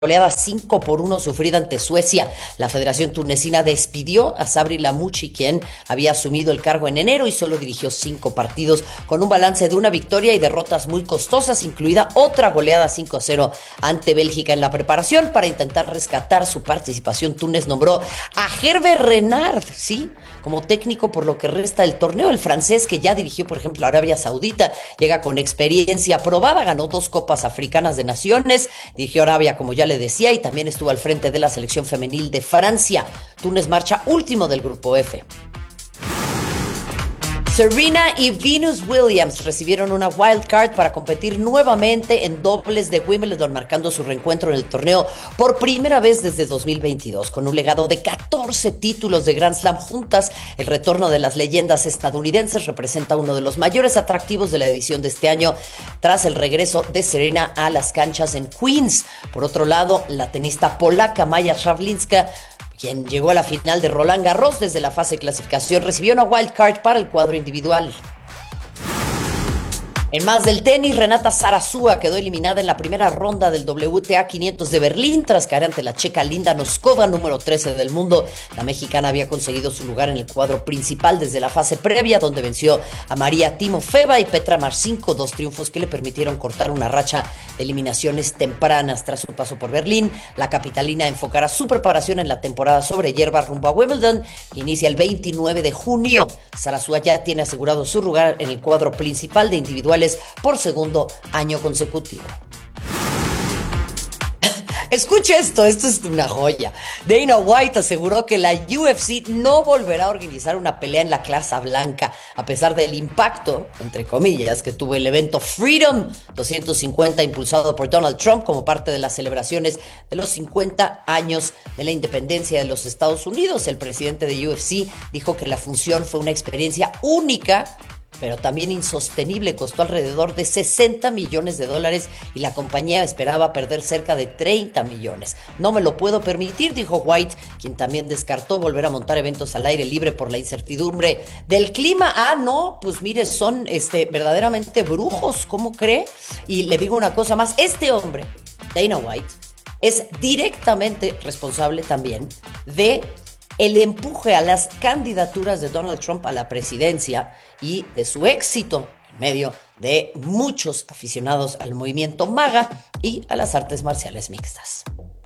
goleada 5-1 sufrida ante Suecia. La Federación Tunecina despidió a Sabri Lamouchi, quien había asumido el cargo en enero y solo dirigió 5 partidos, con un balance de una victoria y derrotas muy costosas, incluida otra goleada 5-0 ante Bélgica. En la preparación para intentar rescatar su participación, Túnez nombró a Herbert Renard, ¿sí?, como técnico por lo que resta del torneo. El francés, que ya dirigió, por ejemplo, a Arabia Saudita, llega con experiencia probada, ganó 2 Copas Africanas de Naciones, dirigió a Arabia, como ya le decía, y también estuvo al frente de la selección femenil de Francia. Túnez marcha último del grupo F. Serena y Venus Williams recibieron una wild card para competir nuevamente en dobles de Wimbledon, marcando su reencuentro en el torneo por primera vez desde 2022. Con un legado de 14 títulos de Grand Slam juntas, el retorno de las leyendas estadounidenses representa uno de los mayores atractivos de la edición de este año, tras el regreso de Serena a las canchas en Queens. Por otro lado, la tenista polaca Maja Szawlinska, quien llegó a la final de Roland Garros desde la fase de clasificación, recibió una wild card para el cuadro individual. En más del tenis, Renata Zarazúa quedó eliminada en la primera ronda del WTA 500 de Berlín tras caer ante la checa Linda Noskova, número 13 del mundo. La mexicana había conseguido su lugar en el cuadro principal desde la fase previa, donde venció a María Timofeva y Petra Marcinko, 2 triunfos que le permitieron cortar una racha de eliminaciones tempranas. Tras su paso por Berlín, la capitalina enfocará su preparación en la temporada sobre hierba rumbo a Wimbledon, que inicia el 29 de junio. Zarazúa ya tiene asegurado su lugar en el cuadro principal de individuales por segundo año consecutivo. Escuche esto es una joya. Dana White aseguró que la UFC no volverá a organizar una pelea en la Casa Blanca, a pesar del impacto, entre comillas, que tuvo el evento Freedom 250 impulsado por Donald Trump como parte de las celebraciones de los 50 años de la independencia de los Estados Unidos. El presidente de UFC dijo que la función fue una experiencia única, pero también insostenible. Costó alrededor de $60 millones y la compañía esperaba perder cerca de 30 millones. No me lo puedo permitir, dijo White, quien también descartó volver a montar eventos al aire libre por la incertidumbre del clima. No, pues mire, son verdaderamente brujos, ¿cómo cree? Y le digo una cosa más, este hombre, Dana White, es directamente responsable también de el empuje a las candidaturas de Donald Trump a la presidencia y de su éxito en medio de muchos aficionados al movimiento MAGA y a las artes marciales mixtas.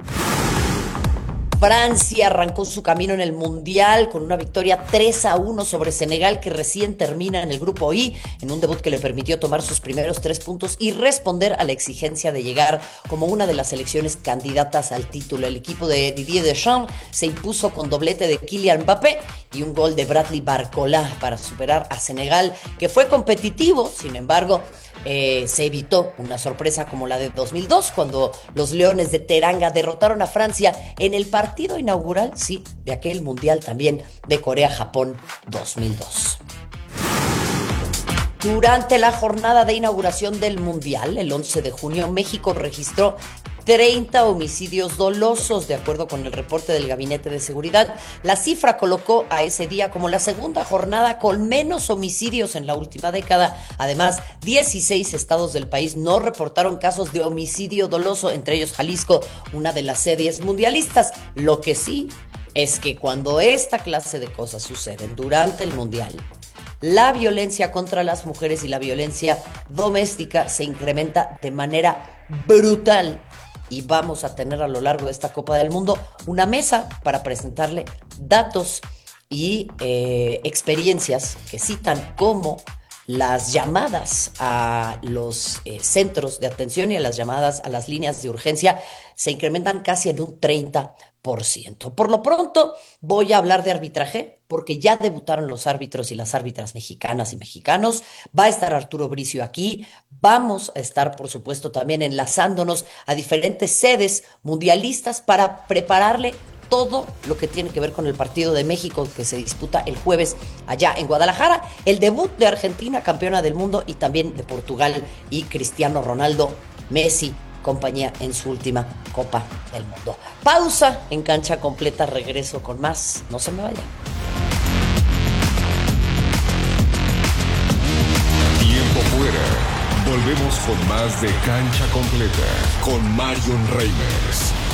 Francia arrancó su camino en el Mundial con una victoria 3-1 sobre Senegal, que recién termina en el grupo I, en un debut que le permitió tomar sus primeros 3 puntos y responder a la exigencia de llegar como una de las selecciones candidatas al título. El equipo de Didier Deschamps se impuso con doblete de Kylian Mbappé y un gol de Bradley Barcola para superar a Senegal, que fue competitivo. Sin embargo, se evitó una sorpresa como la de 2002, cuando los Leones de Teranga derrotaron a Francia en el partido inaugural, sí, de aquel Mundial también de Corea-Japón 2002. Durante la jornada de inauguración del Mundial, el 11 de junio, México registró 30 homicidios dolosos, de acuerdo con el reporte del Gabinete de Seguridad. La cifra colocó a ese día como la segunda jornada con menos homicidios en la última década. Además, 16 estados del país no reportaron casos de homicidio doloso, entre ellos Jalisco, una de las sedes mundialistas. Lo que sí es que cuando esta clase de cosas suceden durante el Mundial, la violencia contra las mujeres y la violencia doméstica se incrementa de manera brutal. Y vamos a tener a lo largo de esta Copa del Mundo una mesa para presentarle datos y experiencias que citan cómo las llamadas a los centros de atención y a las llamadas a las líneas de urgencia se incrementan casi en un 30%. Por lo pronto voy a hablar de arbitraje, porque ya debutaron los árbitros y las árbitras mexicanas y mexicanos. Va a estar Arturo Bricio aquí. Vamos a estar, por supuesto, también enlazándonos a diferentes sedes mundialistas para prepararle todo lo que tiene que ver con el partido de México, que se disputa el jueves allá en Guadalajara, el debut de Argentina, campeona del mundo, y también de Portugal y Cristiano Ronaldo, Messi, compañía en su última Copa del Mundo. Pausa en Cancha Completa, regreso con más. No se me vayan. Tiempo fuera. Volvemos con más de Cancha Completa con Marion Reimers.